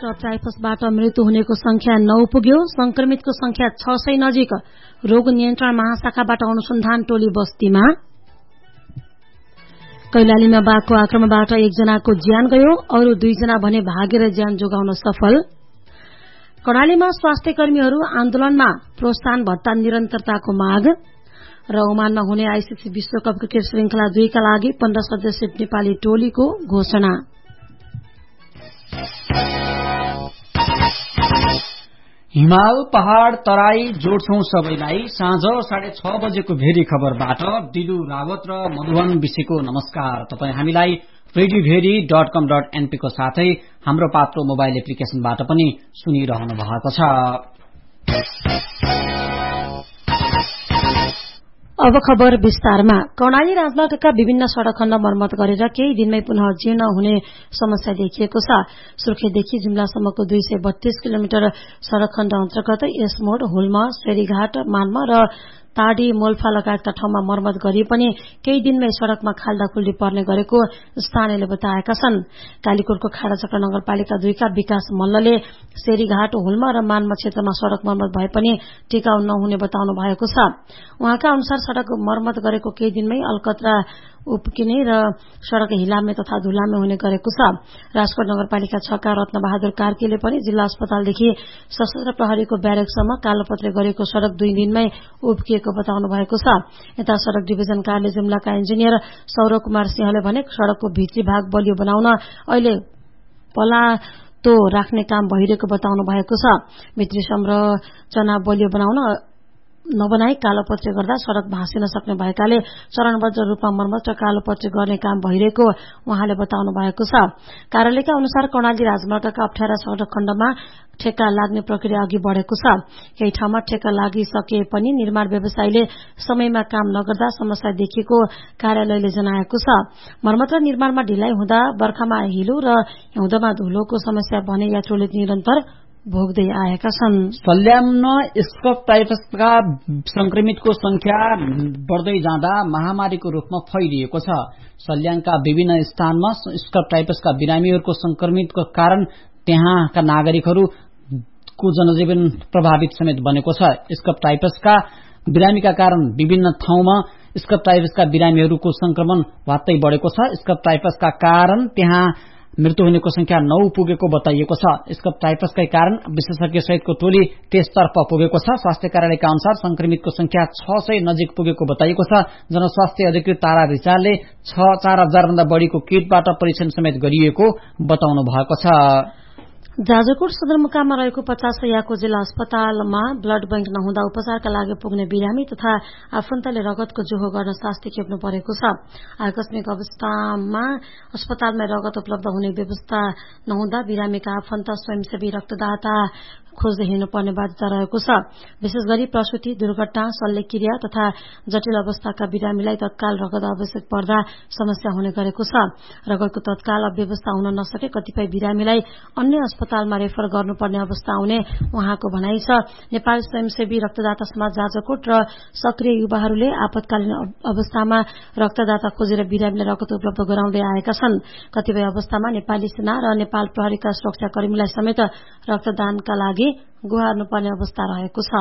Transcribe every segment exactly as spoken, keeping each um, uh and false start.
Scrub टाइफसबाट मृत्यु हुनेको संख्या नौ पुग्यो। संक्रमितको संख्या छ सय नजिक। रोग नियन्त्रण महाशाखाबाट अनुसन्धान टोली बस्तीमा। कैलालीमा बाघको आक्रमणबाट एकजनाको ज्यान गयो, अरू दुईजना भने भागेर ज्यान जोगाउन सफल। कर्णालीमा स्वास्थ्य कर्मीहरू आन्दोलनमा, प्रोत्साहन भत्ता निरन्तरताको माग। र ओमानमा हुने आईसीसी विश्वकप क्रिकेट श्रृंखला दुईका लागि पन्ध्र सदस्यीय नेपाली टोलीको घोषणा। हिमाल पहाड़ तराई जोड्छौं सबैलाई। साँझ साढे छ बजेको भेरी खबरबाट दिलु रावत र मधुवन विषयको नमस्कार। तपाईँ हामीलाई रेडियो भेरी डट कम डट एनपी को साथै हाम्रो पात्रो मोबाइल एप्लिकेशनबाट पनि सुनिरहनु भएको छ। अब खबर विस्तारमा। कर्णाली राजमार्गका विभिन्न सड़क खण्ड मर्मत गरेर केही दिनमै पुनः जीर्ण हुने समस्या देखिएको छ। सुर्खेतदेखि जुम्लासम्मको दुई सय बत्तीस किलोमिटर सड़क खण्ड अन्तर्गत यसमोड, हुल्मा, शेरीघाट, मानमा र ताडी, मोल्फा लगायतका ठाउँमा मर्मत गरिए पनि केही दिनमै सड़कमा खाल्डाखुल्डी पर्ने गरेको स्थानीयले बताएका छन्। कालीकोटको खाडाचक्र नगरपालिका दुईका विकास मल्लले शेरीघाट, हुल्मा र मानमा क्षेत्रमा सड़क मर्मत भए पनि टिकाउ नहुने बताउनु भएको छ। उहाँका अनुसार सड़क मर्मत गरेको केही दिनमै अलकत्रा उपकिने र सड़क हिलामे तथा धुलामे हुने गरेको छ। राजकोट नगरपालिका छका रत्न बहादुर कार्कीले पनि जिल्ला अस्पतालदेखि सशस्त्र प्रहरीको ब्यारेकसम्म कालोपत्रे गरेको सड़क दुई दिनमै उब्किएको बताउनु भएको छ। यता सड़क डिभिजन कार्यालय जुम्लाका इन्जिनियर सौरभ कुमार सिंहले भने सड़कको भित्री भाग बलियो बनाउन अहिले पलातो राख्ने काम भइरहेको बताउनु भएको छ। भित्री संरचना बलियो बनाउन नबनाई कालोपत्रे गर्दा सड़क भाँसिन सक्ने भएकाले चरणबद्ध रूपमा मर्मत र कालोपत्रे गर्ने काम भइरहेको उहाँले बताउनु भएको छ। कार्यालयका अनुसार कर्णाली राजमार्गका अप्ठ्यारा सड़क खण्डमा ठेक्का लाग्ने प्रक्रिया अघि बढ़ेको छ। केही ठाउँमा ठेक्का लागिसके पनि निर्माण व्यवसायीले समयमा काम नगर्दा समस्या देखिएको कार्यालयले जनाएको छ। मर्मत र निर्माणमा ढिलाइ हुँदा बर्खामा हिलो र हिउँदमा धुलोको समस्या भने यात्रुले निरन्तर भोग्दै आएका छन्। सल्यानमा स्क्रब टाइफसका संक्रमितको संख्या बढ़दै जाँदा महामारीको रूपमा फैलिएको छ। सल्यानका विभिन्न स्थानमा स्क्रब टाइफसका बिरामीहरूको संक्रमितको कारण त्यहाँका नागरिकहरूको जनजीवन प्रभावित समेत बनेको छ। स्क्रब टाइफसका बिरामीका कारण विभिन्न ठाउँमा स्क्रब टाइफसका बिरामीहरूको संक्रमण भत्तै बढ़ेको छ। स्क्रब टाइफसका कारण त्यहाँ मृत्यु हुनेको संख्या नौ पुगेको बताइएको छ। स्क्रब टाइफसकै कारण विशेषज्ञ सहितको टोली त्यसतर्फ पुगेको छ। स्वास्थ्य कार्यालयका अनुसार संक्रमितको संख्या छ सय नजिक पुगेको बताइएको छ। जनस्वास्थ्य अधिकृत तारा रिचालले चार हजार भन्दा बढ़ीको किटबाट परीक्षण समेत गरिएको बताउनु भएको छ। जाजरकोट सदरमुकाममा रहेको पचास सयको जिल्ला अस्पतालमा ब्लड बैंक नहुँदा उपचारका लागि पुग्ने बिरामी तथा आफन्तले रगतको जोहो गर्न शास्ति खेप्नु परेको छ। आकस्मिक अवस्थामा अस्पतालमा रगत उपलब्ध हुने व्यवस्था नहुँदा बिरामीका आफन्त स्वयंसेवी रक्तदाता खोज्दै हिँड्नुपर्ने बाध्यता रहेको छ। विशेष गरी प्रसूति, दुर्घटना, शल्यक्रिया तथा जटिल अवस्थाका बिरामीलाई तत्काल रगत आवश्यक पर्दा समस्या हुने गरेको छ। रगतको तत्काल व्यवस्था हुन नसके कतिपय बिरामीलाई अन्य अस्पतालमा रेफर गर्नुपर्ने अवस्था आउने उहाँको भनाइ छ। नेपाल स्वयंसेवी रक्तदाता समाज जाजरकोट र सक्रिय युवाहरूले आपतकालीन अवस्थामा रक्तदाता खोजेर बिरामीलाई रगत उपलब्ध गराउँदै आएका छन्। कतिपय अवस्थामा नेपाली सेना र नेपाल प्रहरीका सुरक्षाकर्मीलाई समेत रक्तदानका लागि गुहार्नुपर्ने अवस्था रहेको छ।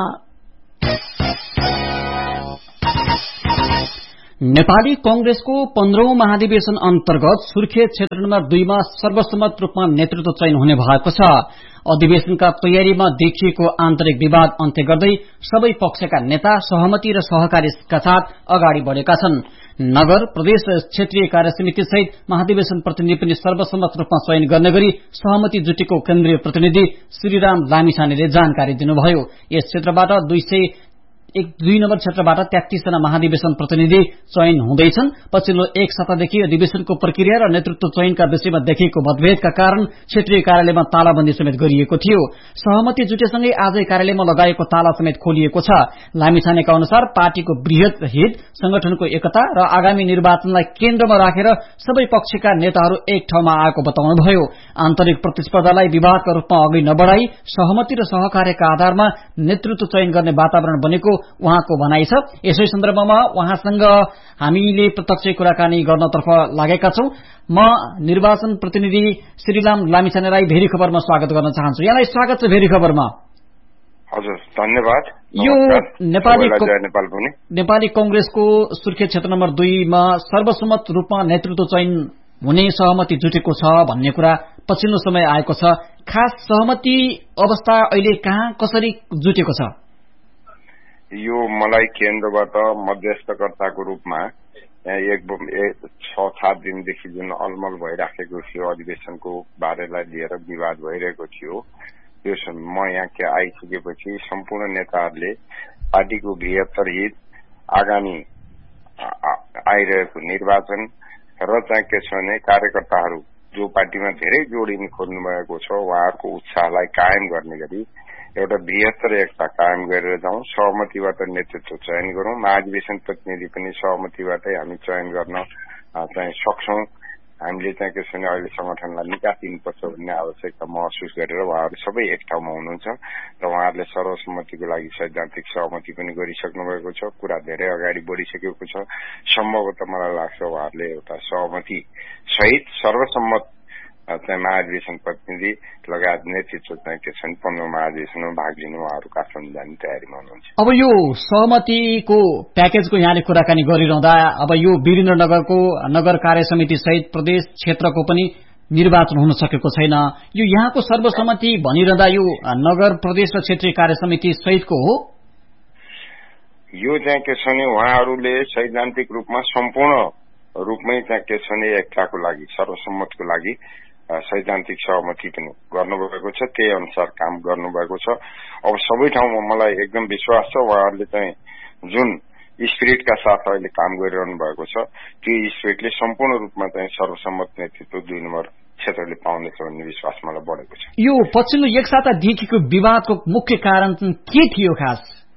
नेपाली कांग्रेसको पन्ध्रौं महाधिवेशन अन्तर्गत सुर्खेत क्षेत्र नम्बर दुईमा सर्वसम्मत रूपमा नेतृत्व चयन हुने भएको छ। अधिवेशनका तयारीमा देखिएको आन्तरिक विवाद अन्त्य गर्दै सबै पक्षका नेता सहमति र सहकारीका साथ अगाडि बढ़ेका छन्। नगर, प्रदेश र क्षेत्रीय कार्यसमिति सहित महाधिवेशन प्रतिनिधि पनि सर्वसम्मत रूपमा चयन गर्ने गरी सहमति जुटेको केन्द्रीय प्रतिनिधि श्रीराम लामिछानेले जानकारी दिनुभयो। यस क्षेत्रबाट दुई सय एक दुई नम्बर क्षेत्रबाट तेत्तीस जना महाधिवेशन प्रतिनिधि चयन हुँदैछन्। पछिल्लो एक सप्ताहदेखि अधिवेशनको प्रक्रिया र नेतृत्व चयनका विषयमा देखिएको मतभेदका कारण क्षेत्रीय कार्यालयमा तालाबन्दी समेत गरिएको थियो। सहमति जुटेसँगै आजै कार्यालयमा लगाएको ताला समेत खोलिएको छ। लामिछानेका अनुसार पार्टीको वृहत हित, संगठनको एकता र आगामी निर्वाचनलाई केन्द्रमा राखेर सबै पक्षका नेताहरू एक ठाउँमा आएको बताउनुभयो। आन्तरिक प्रतिस्पर्धालाई विवादका रूपमा अघि नबढ़ाई सहमति र सहकार्यका आधारमा नेतृत्व चयन गर्ने वातावरण बनेको उहाँको भनाइ छ। यसै सन्दर्भमा उहाँसँग हामीले प्रत्यक्ष कुराकानी गर्नतर्फ लागेका छौं। म निर्वाचन प्रतिनिधि श्रीराम लामिछानेलाई भेरी खबरमा स्वागत गर्न चाहन्छु। यहाँलाई स्वागत छ भेरी खबरमा। हजुर, धन्यवाद। यो नेपाली नेपाली कंग्रेसको सुर्खेत क्षेत्र नम्बर दुईमा सर्वसम्मत रूपमा नेतृत्व चयन हुने सहमति जुटेको छ भन्ने कुरा पछिल्लो समय आएको छ। खास सहमति अवस्था अहिले कहाँ कसरी जुटेको छ? यो मलाई केन्द्रबाट मध्यस्थकर्ताको रूपमा एक छ सात दिनदेखि जुन अलमल भइराखेको थियो, अधिवेशनको बारेलाई लिएर विवाद भइरहेको थियो, त्यो म यहाँ के आइसकेपछि सम्पूर्ण नेताहरूले पार्टीको बृहत्तर हित, आगामी आइरहेको निर्वाचन र चाहिँ के छ भने कार्यकर्ताहरू जो पार्टीमा धेरै जोडिन खोज्नु भएको छ उहाँहरूको उत्साहलाई कायम गर्ने गरी एउटा बृहत्तर एकता कायम गरेर जाउँ। सहमतिबाट नेतृत्व चयन गरौं। महाधिवेशन प्रतिनिधि पनि सहमतिबाटै हामी चयन गर्न चाहिँ सक्छौं। हामीले चाहिँ के छ भने अहिले संगठनलाई निकास दिनुपर्छ भन्ने आवश्यकता महसुस गरेर उहाँहरू सबै एक ठाउँमा हुनुहुन्छ र उहाँहरूले सर्वसम्मतिको लागि सैद्धान्तिक सहमति पनि गरिसक्नु भएको छ। कुरा धेरै अगाडि बढिसकेको छ। सम्भवतः मलाई लाग्छ उहाँहरूले एउटा सहमति सहित सर्वसम्मत चाहिँ महाधिवेशन प्रतिनिधि लगायत नेतृत्व चाहिँ के छन् पन्ध्रौं महाधिवेशनमा भाग लिनु उहाँहरू काठमाडौँ जाने तयारीमा हुनुहुन्छ। अब यो सहमतिको प्याकेजको यहाँले कुराकानी गरिरहँदा अब यो वीरेन्द्रनगरको नगर कार्य समिति सहित प्रदेश क्षेत्रको पनि निर्वाचन हुन सकेको छैन। यो यहाँको सर्वसम्मति भनिरहँदा यो नगर प्रदेश र क्षेत्रीय कार्य समिति सहितको हो। यो चाहिँ के छ भने उहाँहरूले सैद्धान्तिक रूपमा सम्पूर्ण रूपमै चाहिँ के छ भने एकताको लागि सर्वसम्मतको लागि सैद्धान्तिक सहमति पनि गर्नुभएको छ। त्यही अनुसार काम गर्नुभएको छ। अब सबै ठाउँमा मलाई एकदम विश्वास छ उहाँहरूले चाहिँ जुन स्पिरिटका साथ अहिले काम गरिरहनु भएको छ त्यो स्पिरिटले सम्पूर्ण रूपमा चाहिँ सर्वसम्मत नेतृत्व दुई नम्बर क्षेत्रले पाउनेछ भन्ने विश्वास मलाई बढेको छ। यो पछिल्लो एक सातादेखिको विवादको मुख्य कारण के थियो? खास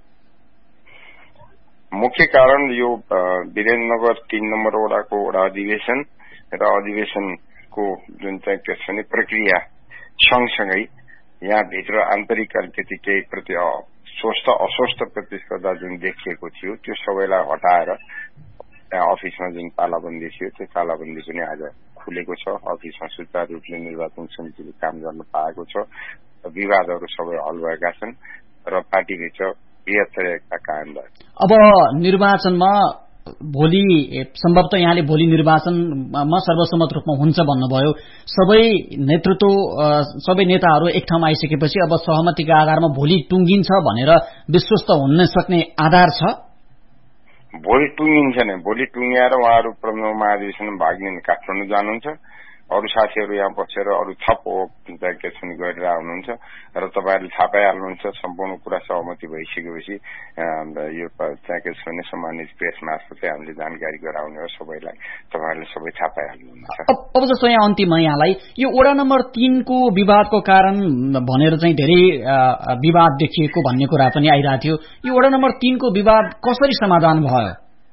मुख्य कारण यो वीरेन्द्रनगर तीन नम्बर वडाको वडा अधिवेशन र अधिवेशनको जुन चाहिँ के छ भने प्रक्रिया सँगसँगै यहाँभित्र आन्तरिक अलिकति केही प्रति स्वस्थ अस्वस्थ प्रतिस्पर्धा जुन देखिएको थियो त्यो सबैलाई हटाएर त्यहाँ अफिसमा जुन तालाबन्दी थियो त्यो तालाबन्दी पनि आज खुलेको छ। अफिसमा सुचारू रूपले निर्वाचन समितिले काम गर्न पाएको छ। विवादहरू सबै हल भएका छन् र पार्टीभित्र बृहत्तर एकता कायम भयो। अब निर्वाचनमा भोलि सम्भवतः यहाँले भोलि निर्वाचनमा सर्वसम्मत रूपमा हुन्छ भन्नुभयो। सबै नेतृत्व सबै नेताहरू एक ठाउँमा आइसकेपछि अब सहमतिका आधारमा भोलि टुङ्गिन्छ भनेर विश्वस्त हुन सक्ने आधार छ? भोलि टुङ्गिन्छ नै। भोलि टुङ्गिएर उहाँहरू प्रथम महाधिवेशनमा भाग लिन काठमाडौँ जानुहुन्छ। अरू साथीहरू यहाँ बसेर अरू थप के छ गरेर आउनुहुन्छ र तपाईँहरूले थाहा पाइहाल्नुहुन्छ सम्पूर्ण कुरा सहमति भइसकेपछि यो चाहिँ के छ भने सम्मानित प्रेस मार्फतले हामीले जानकारी गराउने हो सबैलाई। तपाईँहरूले सबै थाहा पाइहाल्नुहुन्छ। अब जस्तो यहाँ अन्तिममा यहाँलाई यो वडा नम्बर तीनको विवादको कारण भनेर चाहिँ धेरै विवाद देखिएको भन्ने कुरा पनि आइरहेको थियो। यो वडा नम्बर तीनको विवाद कसरी समाधान भयो?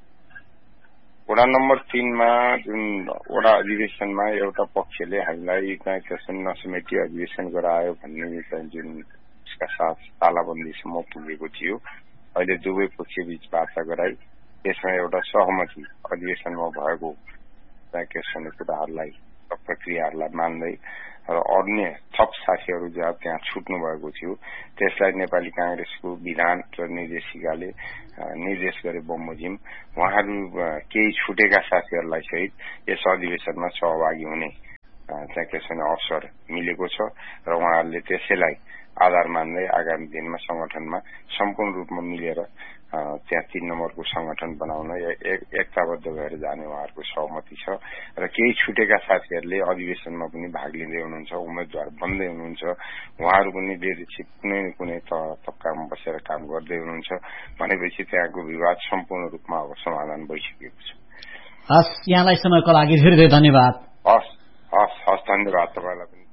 वडा नम्बर तीनमा जुन वडा अधिवेशनमा एउटा पक्षले हामीलाई चाहिँ त्यसमा नसमेटी अधिवेशन गरायो भन्ने चाहिँ जुन उसका साथ तालाबन्दीसम्म पुगेको थियो। अहिले दुवै पक्ष बीच वार्ता गराई त्यसमा एउटा सहमति अधिवेशनमा भएको चाहिँ के छ भने कुराहरूलाई प्रक्रियाहरूलाई मान्दै र अन्य थप साथीहरू जहाँ त्यहाँ छुट्नु भएको थियो त्यसलाई नेपाली कांग्रेसको विधान र निर्देशिकाले निर्देश गरे बमोजिम उहाँहरू केही छुटेका साथीहरूलाई सहित यस अधिवेशनमा सहभागी हुने चाहिँ के छ भने अवसर मिलेको छ र उहाँहरूले त्यसैलाई आधार मान्दै आगामी दिनमा संगठनमा सम्पूर्ण रूपमा मिलेर त्यहाँ तीन नम्बरको संगठन बनाउन एकताबद्ध भएर जाने उहाँहरूको सहमति छ र केही छुटेका साथीहरूले अधिवेशनमा पनि भाग लिँदै हुनुहुन्छ, उम्मेद्वार बन्दै हुनुहुन्छ। उहाँहरू पनि लिडरसिप कुनै न कुनै तबकामा बसेर काम गर्दै हुनुहुन्छ भनेपछि त्यहाँको विवाद सम्पूर्ण रूपमा अब समाधान भइसकेको छ। हस्, यहाँलाई समयको लागि धेरै धेरै धन्यवाद। हस् हस् हस् धन्यवाद तपाईँलाई पनि।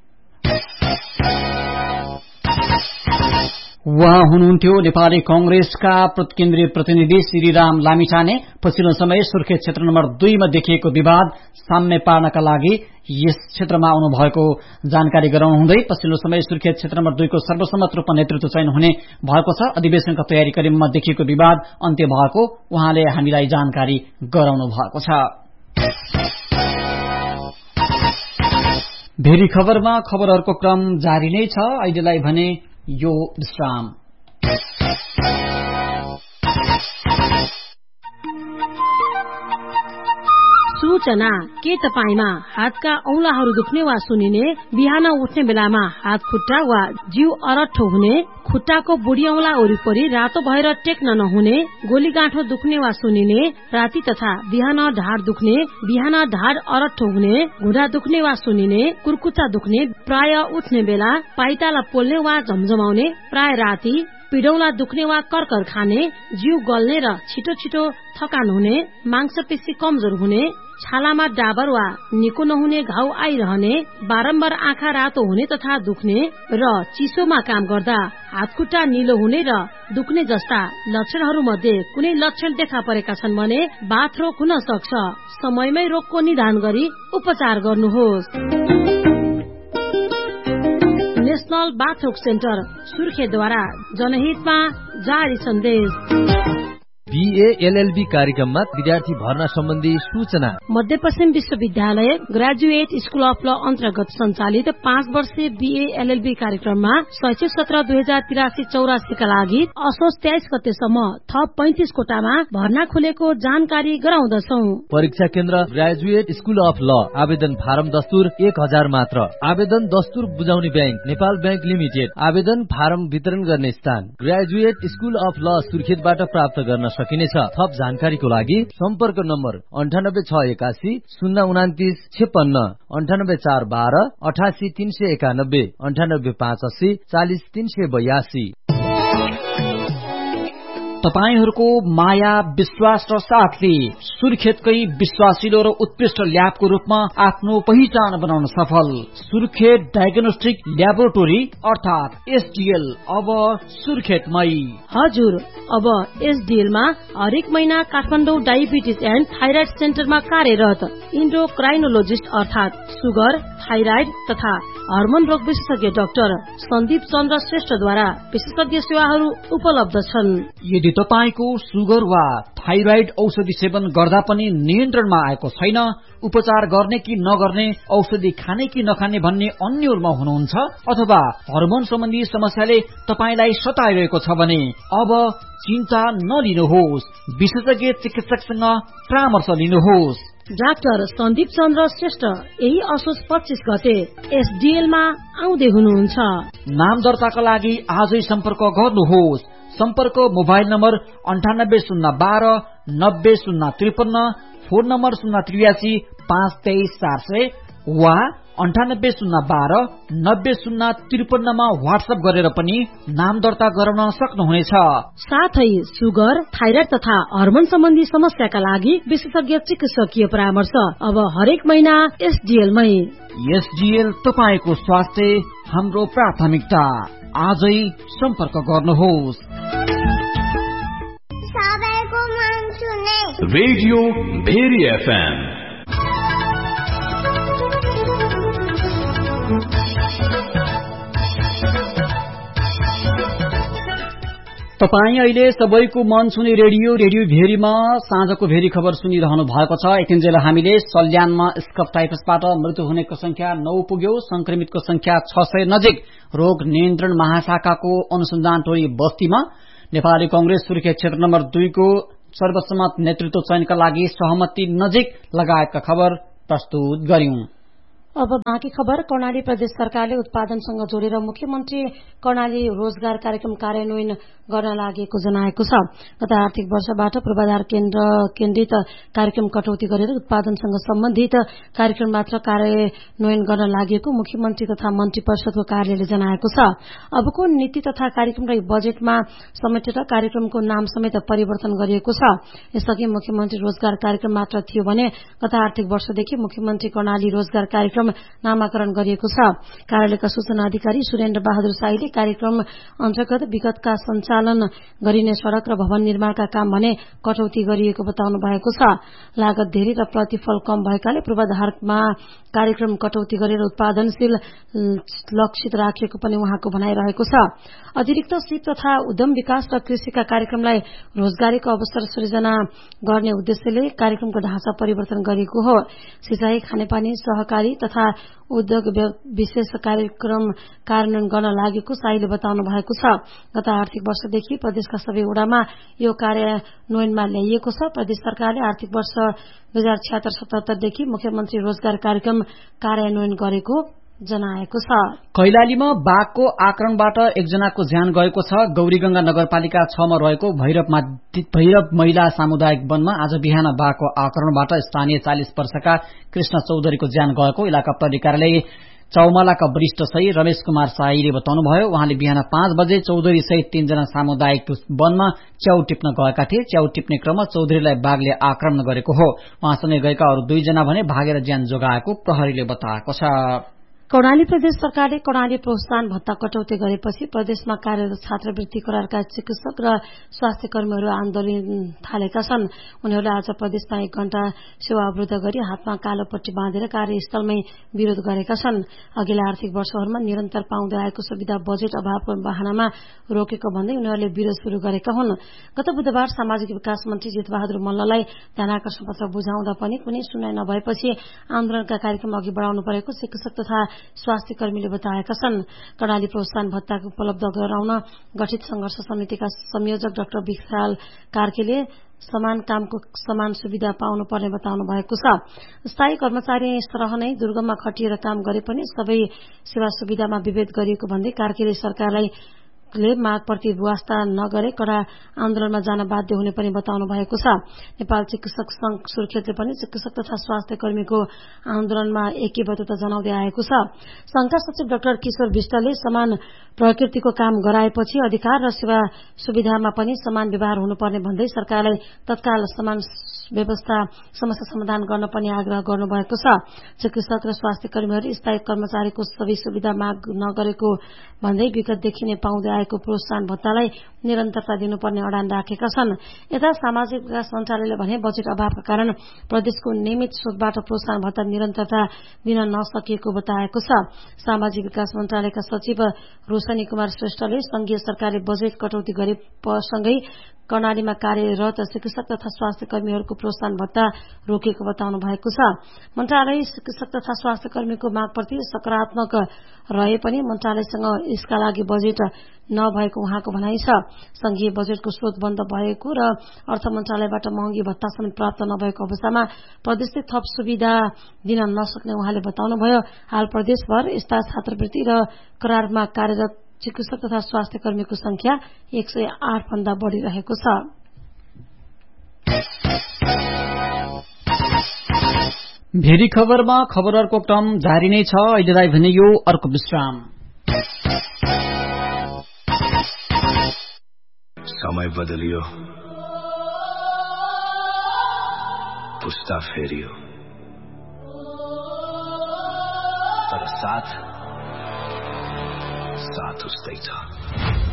उहाँ हुनुहुन्थ्यो नेपाली कंग्रेसका केन्द्रीय प्रतिनिधि श्रीराम लामिछाने। पछिल्लो समय सुर्खेत क्षेत्र नम्बर दुईमा देखिएको विवाद साम्य पार्नका लागि यस क्षेत्रमा आउनु भएको जानकारी गराउनु हुँदै पछिल्लो समय सुर्खेत क्षेत्र नम्बर दुईको सर्वसम्मत रूपमा नेतृत्व चयन हुने भएको छ। अधिवेशनका तयारी कार्यक्रममा देखिएको विवाद अन्त्य भएको उहाँले हामीलाई जानकारी गराउनु भएको छ। भेरी खबरमा खबरहरूको क्रम जारी नै छ। अहिलेलाई भने यो विश्राम। सूचना के तपाईमा हातका औंलाहरू दुख्ने वा सुनिने, बिहान उठ्ने बेलामा हात खुट्टा वा जिउ अरट्ठो हुने, खुट्टाको बुढी औंला वरिपरि रातो भएर टेक्न नहुने, गोली गाँठो दुख्ने वा सुनिने, राति तथा बिहान ढाड दुख्ने, बिहान ढाड अरट्ठो हुने, घुँडा दुख्ने वा सुनिने, कुर्कुच्चा दुख्ने, प्राय उठ्ने बेला पाइताला पोल्ने वा झमझमाउने, प्राय राति, पिडौला दुख्ने वा करकर खाने, जिउ गल्ने र छिटो छिटो थकान हुने, मांसपेशी कमजोर हुने, छालामा डाबर वा निको नहुने घाउ आइरहने, बारम्बार आँखा रातो हुने तथा दुख्ने र चिसोमा काम गर्दा हातखुट्टा निलो हुने र दुख्ने जस्ता लक्षणहरू मध्ये कुनै लक्षण देखा परेका छन् भने बाथरोग हुन सक्छ। समयमै रोगको निदान गरी उपचार गर्नुहोस्। नेशनल बाथरोग सेन्टर सुर्खेतद्वारा जनहितमा जारी सन्देश। बीए एलएलबी कार्यक्रममा विद्यार्थी भर्ना सम्बन्धी सूचना। मध्यपश्चिम विश्वविद्यालय ग्रेजुएट स्कूल अफ ल अन्तर्गत सञ्चालित पाँच वर्षीय बीए एलएलबी कार्यक्रममा शैक्षिक सत्र दुई हजार तिरासी चौरासीका लागि असोज तेइस गतेसम्म थप पैंतिस कोटामा भर्ना खुलेको जानकारी गराउँदछौ। परीक्षा केन्द्र ग्रेजुएट स्कूल अफ ल। आवेदन फारम दस्तुर एक हजार मात्र। आवेदन दस्तुर बुझाउने ब्याङ्क नेपाल ब्याङ्क लिमिटेड। आवेदन फारम वितरण गर्ने स्थान ग्रेजुएट स्कूल अफ ल सुर्खेतबाट प्राप्त गर्न सकिनेछ। थप जानकारीको लागि सम्पर्क नम्बर अन्ठानब्बे छ एकासी शून्य उनातिस छेपन्न, अन्ठानब्बे चार बाह्र अठासी तीन सय एकानब्बे, अन्ठानब्बे पाँच अस्सी चालिस तीन सय बयासी। तपाईहरूको माया विश्वास र साथले सुर्खेतकै विश्वासिलो र उत्कृष्ट ल्याबको रूपमा आफ्नो पहिचान बनाउन सफल सुर्खेत डायग्नोस्टिक ल्याबोरेटोरी अर्थात एसडीएल अब सुर्खेतमै। हजुर, अब एसडीएलमा हरेक महिना काठमाडौँ डायबिटिज एन्ड थाइराइड सेन्टरमा कार्यरत इन्डोक्राइनोलोजिस्ट अर्थात सुगर, थाइराइड तथा हर्मोन रोग विशेषज्ञ डाक्टर सन्दीप चन्द्र श्रेष्ठद्वारा विशेषज्ञ सेवाहरू उपलब्ध छन्। यदि तपाईको सुगर वा थाइराइड औषधि सेवन गर्दा पनि नियन्त्रणमा आएको छैन, उपचार गर्ने कि नगर्ने, औषधि खाने कि नखाने भन्ने अन्यलमा हुनुहुन्छ, अथवा हर्मोन सम्बन्धी समस्याले तपाईलाई सताइरहेको छ भने अब चिन्ता नलिनुहोस्, विशेषज्ञ चिकित्सकसँग परामर्श लिनुहोस्। डाक्टर सन्दीप चन्द्र श्रेष्ठ यही असोज पच्चीस गते एसडीएलमा आउँदै हुनुहुन्छ। नाम दर्ताका लागि आजै सम्पर्क गर्नुहोस्। सम्पर्क मोबाइल नम्बर अन्ठानब्बे शून्य बाह्र नब्बे शून्य त्रिपन्न, फोन नम्बर शून्य त्रियासी पाँच तेइस चार सय वा अन्ठानब्बे शून्य बाह्र नब्बे शून्य त्रिपन्नमा वाट्सएप गरेर पनि नाम दर्ता गराउन सक्नुहुनेछ। साथै सुगर, थाइराइड तथा हर्मोन सम्बन्धी समस्याका लागि विशेषज्ञ चिकित्सकीय परामर्श अब हरेक महिना एसडीएलमै। एसडीएल तपाईको स्वास्थ्य हाम्रो प्राथमिकता। आजै सम्पर्क गर्नुहोस्। Radio very FM. तपाई अहिले सबैको मन छुने रेडियो रेडियो भेरीमा साँझको भेरी खबर सुनिरहनु भएको छ। यतिन्जेल हामीले सल्यानमा स्कब टाइफसबाट मृत्यु हुनेको संख्या नौ पुग्यो, संक्रमितको संख्या छ सय नजिक। रोग नियन्त्रण महाशाखाको अनुसन्धान टोली बस्तीमा नेपाली कांग्रेस सुर्खेत क्षेत्र नम्बर दुईको सर्वसम्मत नेतृत्व चयनका लागि सहमति नजिक लगायतका खबर प्रस्तुत गर्यौं। अब बाँकी खबर। कर्णाली प्रदेश सरकारले उत्पादनसँग जोडेर मुख्यमन्त्री कर्णाली रोजगार कार्यक्रम कार्यान्वयन गर्न लागेको जनाएको छ। गत आर्थिक वर्षबाट पूर्वाधार केन्द्र केन्द्रित कार्यक्रम कटौती गरेर उत्पादनसँग सम्बन्धित कार्यक्रम मात्र कार्यान्वयन गर्न लागेको मुख्यमन्त्री तथा मन्त्री परिषदको कार्यालयले जनाएको छ। अबको नीति तथा कार्यक्रम र बजेटमा समेटेर कार्यक्रमको नाम समेत परिवर्तन गरिएको छ। यसअघि मुख्यमन्त्री रोजगार कार्यक्रम मात्र थियो भने गत आर्थिक वर्षदेखि मुख्यमन्त्री कर्णाली रोजगार कार्यक्रम कार्यक्रम नामाकरण गरिएको छ। कार्यालयका सूचना अधिकारी सुरेन्द्र बहादुर शाहीले कार्यक्रम अन्तर्गत विगतका सञ्चालन गरिने सड़क र भवन निर्माणका काम भने कटौती गरिएको बताउनु भएको छ। लागत धेरै र प्रतिफल कम भएकाले पूर्वाधारमा कार्यक्रम कटौती गरेर उत्पादनशील लक्षित राखिएको पनि उहाँको भनाइरहेको छ। अतिरिक्त सिप तथा उद्यम विकास र कृषिका कार्यक्रमलाई रोजगारीको अवसर सृजना गर्ने उद्देश्यले कार्यक्रमको ढाँचा परिवर्तन गरिएको हो। सिंचाई, खानेपानी, सहकारी तथा उद्योग विशेष कार्यक्रम कार्यान्वयन गर्न लागेको शाहीले बताउनु भएको छ। गत आर्थिक वर्षदेखि प्रदेशका सबै वडामा यो कार्यान्वयनमा ल्याइएको छ। प्रदेश सरकारले आर्थिक वर्ष दुई हजार छिहत्तर सतहत्तरदेखि मुख्यमन्त्री रोजगार कार्यक्रम कार्यान्वयन गरेको जनाएको छ। कैलालीमा बाघको आक्रमणबाट एकजनाको ज्यान गएको छ। गौरीगंगा नगरपालिका छ मा रहेको भैरव महिला सामुदायिक वनमा आज बिहान बाघको आक्रमणबाट स्थानीय चालीस वर्षका कृष्ण चौधरीको ज्यान गएको इलाका प्रहरी कार्यालय चौमालाका वरिष्ठ सही रमेश कुमार शाहीले बताउनुभयो। उहाँले बिहान पाँच बजे चौधरी सहित तीनजना सामुदायिक वनमा च्याउ टिप्न गएका थिए। च्याउ टिप्ने क्रममा चौधरीलाई बाघले आक्रमण गरेको हो। उहाँसँगै गएका अरू दुईजना भने भागेर ज्यान जोगाएको प्रहरीले बताएको छ। कर्णाली प्रदेश सरकारले कर्णाली प्रोत्साहन भत्ता कटौती गरेपछि प्रदेशमा कार्यरत छात्रवृत्ति करारका चिकित्सक र स्वास्थ्य कर्मीहरू आन्दोलन थालेका छन्। उनीहरूले आज प्रदेशमा एक घण्टा सेवा अवरुद्ध गरी हातमा कालो पट्टी बाँधेर कार्यस्थलमै विरोध गरेका छन्। अघिल्ला आर्थिक वर्षहरूमा निरन्तर पाउँदै आएको सुविधा बजेट अभावको बहानामा रोकेको भन्दै उनीहरूले विरोध शुरू गरेका हुन्। गत बुधबार सामाजिक विकास मन्त्री जितबहादुर मल्ललाई ध्यानाकर्षण पत्र बुझाउँदा पनि कुनै सुनाइ नभएपछि आन्दोलनका कार्यक्रम अघि बढाउनु परेको चिकित्सक तथा स्वास्थ्य कर्मीले बताएका छन्। कर्णाली प्रोत्साहन भत्ता उपलब्ध गराउन गठित संघर्ष समितिका संयोजक डाक्टर विशाल कार्कीले समान कामको समान सुविधा पाउनु पर्ने बताउनु भएको छ। स्थायी कर्मचारी सरह नै दुर्गममा खटिएर काम गरे पनि सबै सेवा सुविधामा विभेद गरिएको भन्दै कार्कीले सरकारलाई ले मागप्रति वास्ता नगरे कडा आन्दोलनमा जान बाध्य हुने पनि बताउनु भएको छ। नेपाल चिकित्सक संघ सुर्खेतले पनि चिकित्सक तथा स्वास्थ्य कर्मीको आन्दोलनमा एकीबद्धता जनाउँदै आएको छ। संघका सचिव डाक्टर किशोर विष्टले समान प्रकृतिको काम गराएपछि अधिकार र सेवा सुविधामा पनि समान व्यवहार हुनुपर्ने भन्दै सरकारलाई तत्काल समान व्यवस्था समस्या समाधान गर्न पनि आग्रह गर्नुभएको छ। चिकित्सक र स्वास्थ्य कर्मीहरूले स्थायी कर्मचारीको सबै सुविधा माग नगरेको भन्दै विगतदेखि नै पाउँदै आएको प्रोत्साहन भत्तालाई निरन्तरता दिनुपर्ने अडान राखेका छन्। यता सामाजिक विकास मन्त्रालयले भने बजेट अभावका कारण प्रदेशको नियमित स्रोतबाट प्रोत्साहन भत्ता निरन्तरता दिन नसकिएको बताएको छ। सामाजिक विकास मन्त्रालयका सचिव रोशनी कुमार श्रेष्ठले संघीय सरकारले बजेट कटौती गरेसँगै कर्णालीमा कार्यरत चिकित्सक तथा स्वास्थ्य कर्मीहरूको प्रोत्साहन भत्ता रोकेको बताउनु भएको छ। मन्त्रालय चिकित्सक तथा स्वास्थ्य कर्मीको मागप्रति सकारात्मक रहे पनि मन्त्रालयसँग यसका लागि बजेट नभएको उहाँको भनाइ छ। संघीय बजेटको स्रोत बन्द भएको र अर्थ मन्त्रालयबाट महँगी भत्ता समेत प्राप्त नभएको अवस्थामा प्रदेशले थप सुविधा दिन नसक्ने उहाँले बताउनुभयो। हाल प्रदेशभर यस्ता छात्रवृत्ति र करारमा कार्यरत चिकित्सक तथा स्वास्थ्य कर्मीको संख्या एक सय आठ भन्दा बढ़िरहेको छ। भेरी खबरमा खबरहरूको क्रम जारी नै छ। अहिलेलाई भने यो अर्को विश्राम। समय बदलियो, पुस्ता फेरियो, तर साथ साथ उस्तै छ।